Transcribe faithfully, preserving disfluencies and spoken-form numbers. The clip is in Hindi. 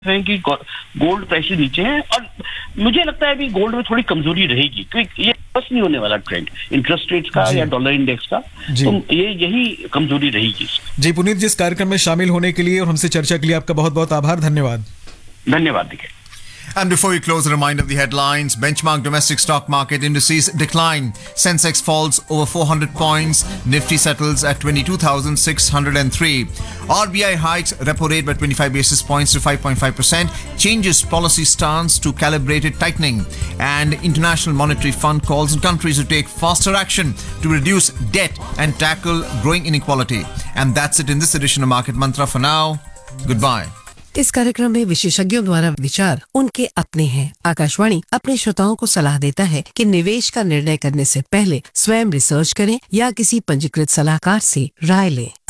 है कि गोल्ड प्राइसेस नीचे हैं और मुझे लगता है अभी गोल्ड में थोड़ी कमजोरी रहेगी क्योंकि ये बस नहीं होने वाला ट्रेंड इंटरेस्ट रेट्स का या डॉलर इंडेक्स का, तो ये यही कमजोरी रहेगी। जी पुनीत जी, इस कार्यक्रम में शामिल होने के लिए और हमसे चर्चा के लिए आपका बहुत बहुत आभार, धन्यवाद। धन्यवाद। देखिए And before we close, a reminder of the headlines. Benchmark domestic stock market indices decline. Sensex falls over four hundred points. Nifty settles at twenty-two thousand six hundred three. R B I hikes repo rate by twenty-five basis points to five point five percent. Changes policy stance to calibrated tightening. And International Monetary Fund calls on countries to take faster action to reduce debt and tackle growing inequality. And that's it in this edition of Market Mantra. For now, goodbye. इस कार्यक्रम में विशेषज्ञों द्वारा विचार उनके अपने हैं। आकाशवाणी अपने श्रोताओं को सलाह देता है कि निवेश का निर्णय करने से पहले स्वयं रिसर्च करें या किसी पंजीकृत सलाहकार से राय लें।